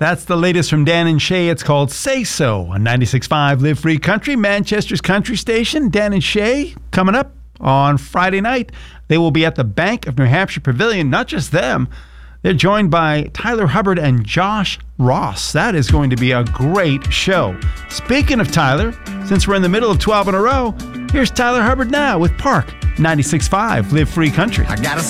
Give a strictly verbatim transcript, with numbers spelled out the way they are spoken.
That's the latest from Dan and Shay. It's called Say So on ninety-six point five Live Free Country, Manchester's country station. Dan and Shay coming up on Friday night. They will be at the Bank of New Hampshire Pavilion. Not just them. They're joined by Tyler Hubbard and Josh Ross. That is going to be a great show. Speaking of Tyler, since we're in the middle of twelve in a row, here's Tyler Hubbard now with Park ninety-six point five Live Free Country. I gotta